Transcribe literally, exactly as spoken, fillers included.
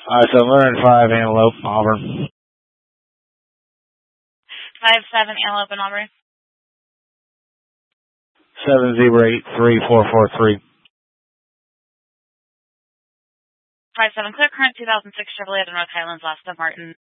Alright, so one oh five Antelope, Auburn. five seven Antelope in Auburn. seven zero eight three four four three. five seven, clear current two thousand six Chevrolet at the North Highlands, last of Martin.